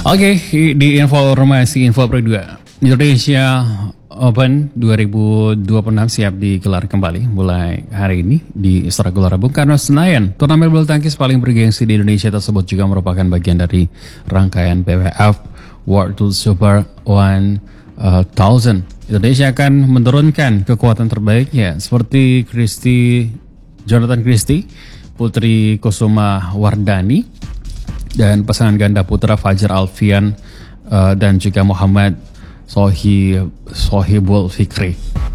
Oke, di info Pro 2, Indonesia Open 2026 siap digelar kembali mulai hari ini di Istora Gelora Bung Karno Senayan. Turnamen bulu tangkis paling bergengsi di Indonesia tersebut juga merupakan bagian dari rangkaian BWF World Tour Super 1000. Indonesia akan menurunkan kekuatan terbaiknya seperti Jonathan Christie, Putri Kusuma Wardani, dan pasangan ganda putra Fajar Alfian dan juga Muhammad Sohibul Fikri.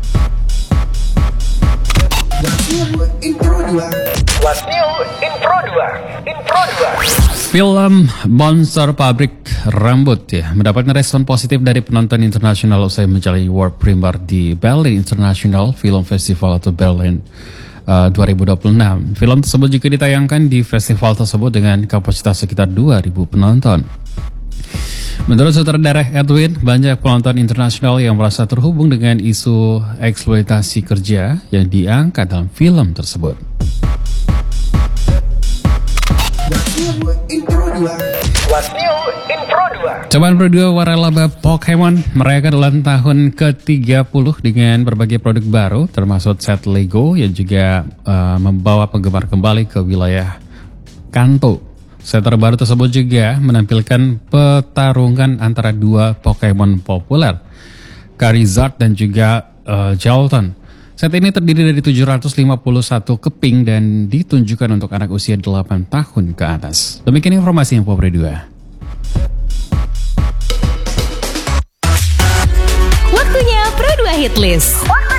Film Monster Pabrik Rambut mendapatkan respon positif dari penonton internasional usai menjalani world premiere di Berlin International Film Festival atau Berlin 2026. Film tersebut juga ditayangkan di festival tersebut dengan kapasitas sekitar 2.000 penonton. Menurut sutradara Edwin, banyak penonton internasional yang merasa terhubung dengan isu eksploitasi kerja yang diangkat dalam film tersebut. Cobaan Pro 2 waralaba Pokemon merayakan ulang tahun ke-30 dengan berbagai produk baru, termasuk set Lego yang juga membawa penggemar kembali ke wilayah Kanto. Set terbaru tersebut juga menampilkan pertarungan antara dua Pokemon populer, Charizard dan juga Jolteon. Set ini terdiri dari 751 keping dan ditunjukkan untuk anak usia 8 tahun ke atas. Demikian informasi Info Pro 2. Waktunya Pro 2 Hitlist.